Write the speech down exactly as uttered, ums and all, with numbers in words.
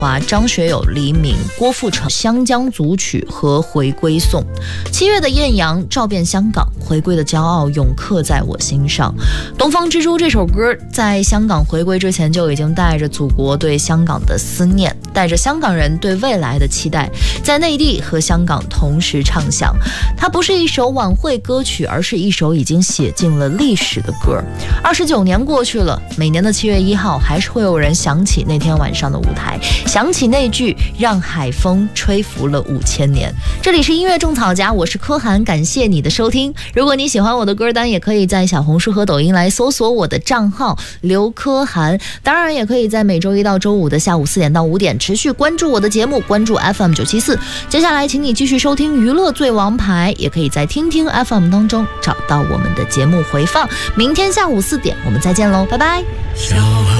华、张学友、黎明、郭富城、湘江组曲和回归颂。七月的艳阳照遍香港，回归的骄傲永刻在我心上。东方之珠这首歌在香港回归之前就已经带着祖国对香港的思念，带着香港人对未来的期待，在内地和香港同时唱响。它不是一首晚会歌曲，而是一首已经写进了历史的歌。二十九年过去了，每年的七月一号还是会有人想起那天晚上的舞台，想起那句让海风吹拂了五千年。这里是音乐种草家，我是柯涵，感谢你的收听。如果你喜欢我的歌单，也可以在小红书和抖音来搜索我的账号刘柯涵，当然也可以在每周一到周五的下午四点到五点持续关注我的节目，关注 F M 九七四。接下来请你继续收听娱乐最王牌，也可以在听听 F M 当中找到我们的节目回放。明天下午四点我们再见喽，拜拜。